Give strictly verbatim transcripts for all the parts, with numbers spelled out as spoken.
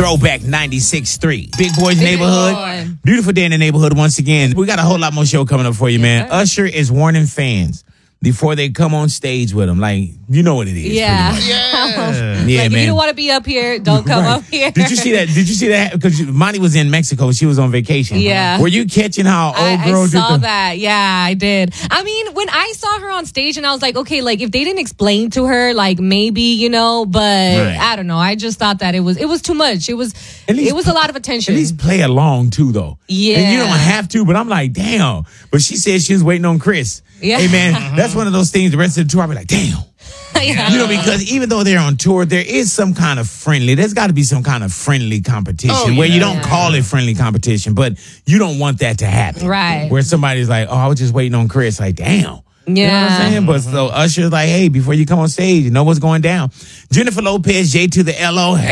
Throwback ninety-six point three. Big Boys Neighborhood. Boy. Beautiful day in the neighborhood once again. We got a whole lot more show coming up for you, man. Okay. Usher is warning fans before they come on stage with him. Like, you know what it is. Yeah. pretty much. Yeah. Yeah, like, man. if you don't want to be up here, don't come Right. up here. Did you see that? Did you see that? Because Monty was in Mexico. She was on vacation. Yeah. Were you catching how old I, girl I did saw the... that. Yeah, I did. I mean, when I saw her on stage and I was like, okay, like if they didn't explain to her, like maybe, you know, but Right. I don't know. I just thought that it was it was too much. It was At least it was a lot of attention. At least play along too, though. Yeah. And you don't have to, but I'm like, damn. But she said she was waiting on Chris. Yeah. Hey, man, that's one of those things. The rest of the tour, I'll be like, damn. yeah. You know, because even though they're on tour, there is some kind of friendly, there's got to be some kind of friendly competition Oh, where you yeah. don't call it friendly competition, but you don't want that to happen. Right. Where somebody's like, oh, I was just waiting on Chris. Like, damn. You know what Yeah. I'm saying? But so Usher's like, hey, before you come on stage, you know what's going down. Jennifer Lopez, J to the L O.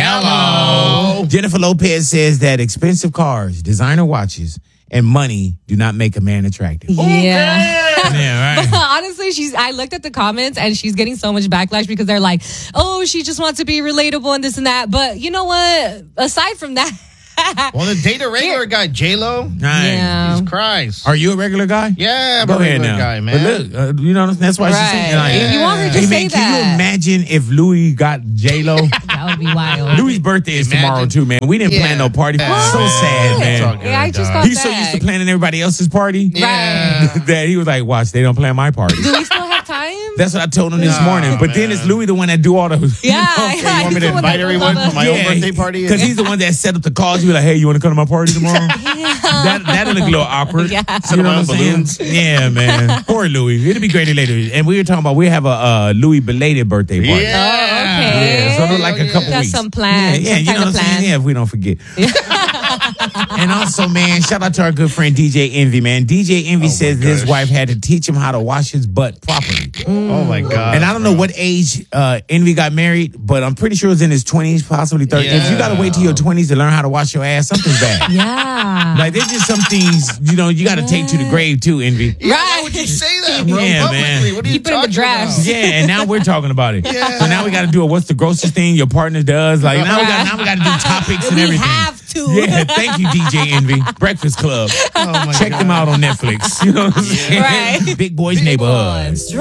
Hello. Jennifer Lopez says that expensive cars, designer watches, and money do not make a man attractive. Yeah. Yeah, right. Honestly, she's. I looked at the comments and she's getting so much backlash because they're like, "Oh, she just wants to be relatable and this and that." But you know what? Aside from that, Well, then date a regular guy, J Lo. Right. yeah, Jesus Christ. Are you a regular guy? Yeah, I'm Go a ahead regular now. guy, But man. look, uh, you know, that's why she's saying right. like, If you want her, hey, just man, say can you that. imagine if Louis got J-Lo? That would be wild. Louis' birthday is Imagine. tomorrow, too, man. We didn't plan Yeah. no party. What? So sad, It's all man. good, Yeah, I just dog. got He's so used to back. planning everybody else's party Yeah. that he was like, watch, they don't plan my party. Do we still have time? That's what I told him this No, morning. But then man. it's Louis the one that do all those. Yeah, Hey, you want me to he's the one invite that does everyone all for my the- own birthday party? Because he's the one that set up the calls. You be like, hey, you want to come to my party tomorrow? That, that'll look a little awkward. Yeah. You know what I'm Set up saying? balloons. Yeah, man. Poor Louis. It'll be great later. And we were talking about, we have a uh, Louis belated birthday party. Yeah. Oh, okay. Yeah, so it'll like a couple Got weeks. some plans, Yeah, yeah some you know kind what I'm of saying? plan. Yeah, if we don't forget. And also, man, shout out to our good friend D J Envy, man. D J Envy Oh, says my his gosh. wife had to teach him how to wash his butt properly. Oh, my God. And I don't know what age uh, Envy got married, but I'm pretty sure it was in his twenties, possibly thirties. If you got to wait till your twenties to learn how to wash your ass, something's bad. Yeah. Like, there's just some things, you know, you got to take to the grave, too, Envy. Yeah, Right. why would you say that, bro? Yeah, Publicly? man. What are you Keep it in the talking drafts. about? Yeah, and now we're talking about it. Yeah. So now we got to do a what's the grossest thing your partner does. Like, now we got now we got to do topics and We everything. have to. Yeah, thank you, D J Envy. Breakfast Club. Oh, my Check God. them out on Netflix. You know what I'm saying? Right. Big Boys Neighborhood.